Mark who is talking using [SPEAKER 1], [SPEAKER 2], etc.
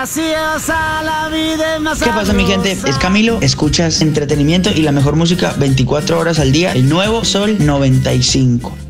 [SPEAKER 1] graciosa, la vida es más
[SPEAKER 2] ¿Qué pasa, mi gente? Es Camilo. Escuchas entretenimiento y la mejor música 24 horas al día. El nuevo Sol 95.